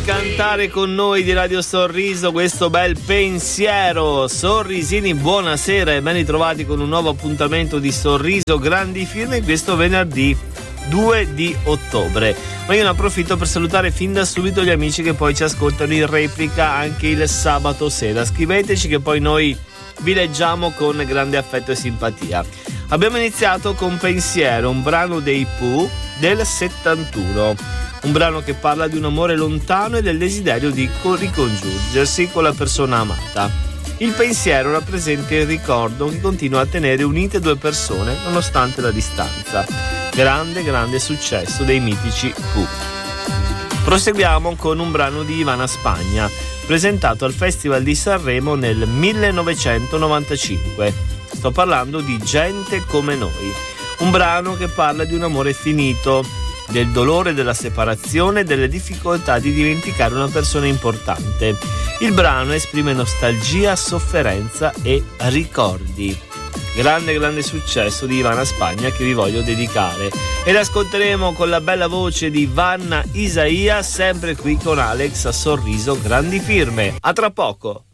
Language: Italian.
cantare con noi di Radio Sorriso questo bel pensiero. Sorrisini, buonasera e ben ritrovati con un nuovo appuntamento di Sorriso Grandi Firme questo venerdì 2 di ottobre. Ma io ne approfitto per salutare fin da subito gli amici che poi ci ascoltano in replica anche il sabato sera. Scriveteci che poi noi vi leggiamo con grande affetto e simpatia. Abbiamo iniziato con Pensiero, un brano dei Pooh del 71, un brano che parla di un amore lontano e del desiderio di ricongiungersi con la persona amata. Il pensiero rappresenta il ricordo che continua a tenere unite due persone nonostante la distanza. Grande successo dei mitici Pooh. Proseguiamo con un brano di Ivana Spagna, presentato al Festival di Sanremo nel 1995. Sto parlando di Gente come noi, un brano che parla di un amore finito, del dolore della separazione e delle difficoltà di dimenticare una persona importante. Il brano esprime nostalgia, sofferenza e ricordi. Grande successo di Ivana Spagna che vi voglio dedicare. E l'ascolteremo con la bella voce di Vanna Isaia, sempre qui con Alex a Sorriso Grandi Firme. A tra poco!